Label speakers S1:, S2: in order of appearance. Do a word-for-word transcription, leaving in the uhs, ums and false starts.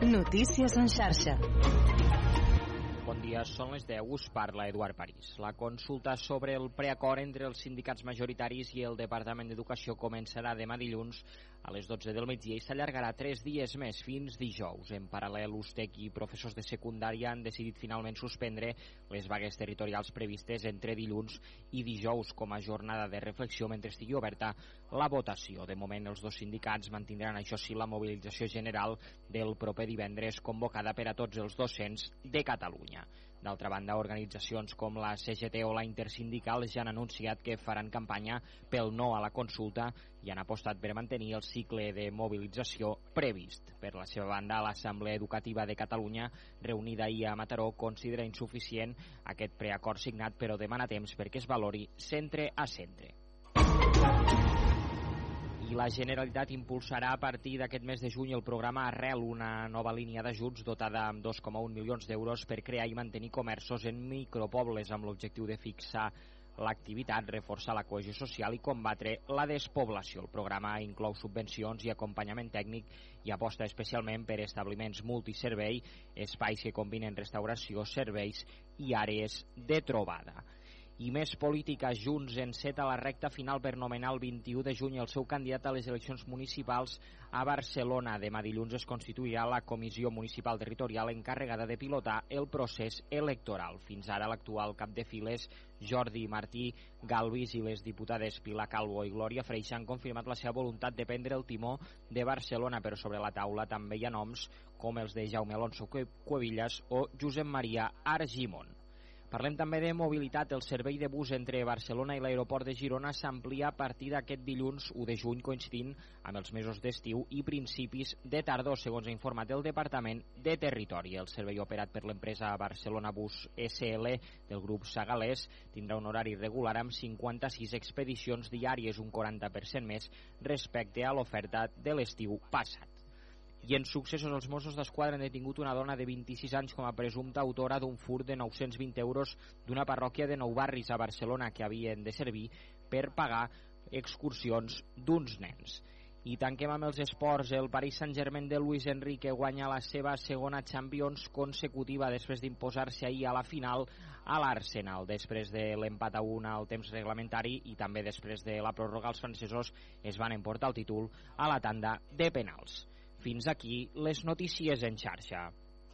S1: Notícies en xarxa.
S2: Bon dia, són les deu, us parla Eduard París. La consulta sobre el preacord entre els sindicats majoritaris i el Departament d'Educació començarà demà dilluns a les dotze del migdia i s'allargarà tres dies més, fins dijous. En paral·lel, U S T E C i professors de secundària han decidit finalment suspendre les vagues territorials previstes entre dilluns i dijous com a jornada de reflexió mentre estigui oberta la votació. De moment, els dos sindicats mantindran, això sí, la mobilització general del proper divendres convocada per a tots els docents de Catalunya. D'altra banda, organitzacions com la C G T o la Intersindical ja han anunciat que faran campanya pel no a la consulta i han apostat per mantenir el cicle de mobilització previst. Per la seva banda, l'Assemblea Educativa de Catalunya, reunida ahir a Mataró, considera insuficient aquest preacord signat, però demana temps perquè es valori centre a centre. I la Generalitat impulsarà a partir d'aquest mes de juny el programa Arrel, una nova línia d'ajuts dotada amb dos coma un milions d'euros per crear i mantenir comerços en micropobles amb l'objectiu de fixar l'activitat, reforçar la cohesió social i combatre la despoblació. El programa inclou subvencions i acompanyament tècnic i aposta especialment per establiments multiservei, espais que combinen restauració, serveis i àrees de trobada. I més política. Junts enceta la recta final per nomenar el vint-i-u de juny el seu candidat a les eleccions municipals a Barcelona. Demà dilluns es constituirà la Comissió Municipal Territorial encarregada de pilotar el procés electoral. Fins ara, l'actual cap de files, Jordi Martí Galvis, i les diputades Pilar Calvo i Glòria Freixa han confirmat la seva voluntat de prendre el timó de Barcelona, però sobre la taula també hi ha noms com els de Jaume Alonso Cuevillas o Josep Maria Argimon. Parlem també de mobilitat. El servei de bus entre Barcelona i l'aeroport de Girona s'amplia a partir d'aquest dilluns u de juny, coincidint amb els mesos d'estiu i principis de tardor, segons ha informat el Departament de Territori. El servei operat per l'empresa Barcelona Bus S L del grup Sagalés tindrà un horari regular amb cinquanta-sis expedicions diàries, un quaranta per cent més respecte a l'oferta de l'estiu passat. I en successos, els Mossos d'Esquadra han detingut una dona de vint-i-sis anys com a presumpta autora d'un furt de nou-cents vint euros d'una parròquia de Nou Barris a Barcelona que havien de servir per pagar excursions d'uns nens. I tanquem amb els esports. El Paris Saint-Germain de Luis Enrique guanya la seva segona Champions consecutiva després d'imposar-se ahir a la final a l'Arsenal. Després de l'empat a un al temps reglamentari i també després de la pròrroga, els francesos es van emportar el títol a la tanda de penals. Fins aquí les notícies en xarxa.